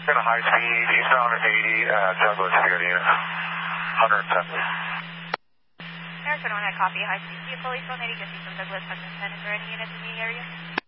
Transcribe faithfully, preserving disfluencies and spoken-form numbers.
got a high speed, eastbound one eighty, uh, Douglas here, unit. one ten. Air twenty-one, I copy. High speed vehicle, east one eighty, just east of Douglas, one ten. Is there any units in the area?